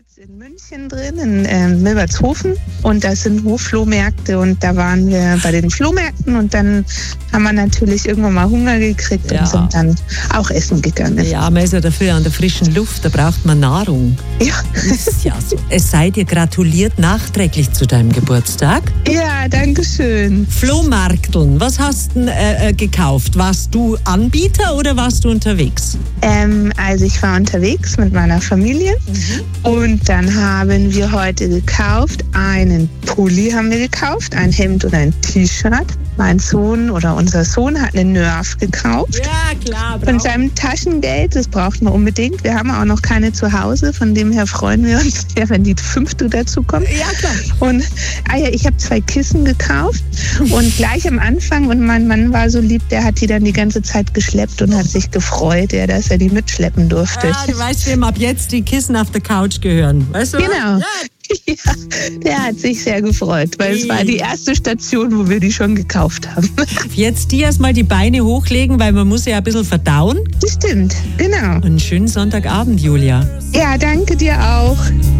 sitzt in München drin, in Milbertshofen, und das sind Hofflohmärkte, und da waren wir bei den Flohmärkten und dann haben wir natürlich irgendwann mal Hunger gekriegt und sind dann auch essen gegangen. Ja, man ist ja dafür an der frischen Luft, da braucht man Nahrung. Ja. Ist ja so. Es sei dir gratuliert nachträglich zu deinem Geburtstag. Ja, danke schön. Flohmarkteln, was hast du gekauft? Warst du Anbieter oder warst du unterwegs? Also ich war unterwegs mit meiner Familie und dann haben wir heute gekauft, einen Pulli haben wir gekauft, ein Hemd und ein T-Shirt. Mein Sohn oder unser Sohn hat eine Nerf gekauft. Ja, klar. Von seinem Taschengeld, das braucht man unbedingt. Wir haben auch noch keine zu Hause, von dem her freuen wir uns sehr, wenn die 5. dazu kommt. Ja, klar. Und ich habe 2 Kissen gekauft und gleich am Anfang, und mein Mann war so lieb, der hat die dann die ganze Zeit geschleppt und hat sich gefreut, dass er die mitschleppen durfte. Ja, du weißt, wem ab jetzt die Kissen auf der Couch gehören. Weißt du? Genau. Ja. Ja, der hat sich sehr gefreut, weil es war die erste Station, wo wir die schon gekauft haben. Jetzt die erstmal die Beine hochlegen, weil man muss ja ein bisschen verdauen. Das stimmt, genau. Einen schönen Sonntagabend, Julia. Ja, danke dir auch.